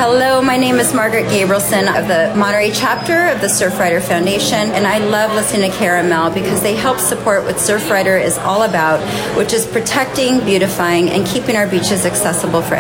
Hello, my name is Margaret Gabrielson of the Monterey chapter of the Surfrider Foundation, and I love listening to Kara and Mel because they help support what Surfrider is all about, which is protecting, beautifying, and keeping our beaches accessible for